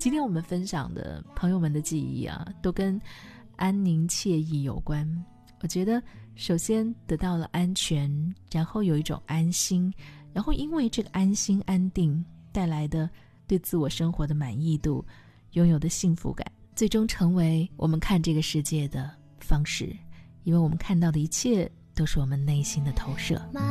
今天我们分享的朋友们的记忆啊，都跟安宁惬意有关。我觉得首先得到了安全，然后有一种安心，然后因为这个安心安定带来的对自我生活的满意度，拥有的幸福感，最终成为我们看这个世界的方式，因为我们看到的一切都是我们内心的投射。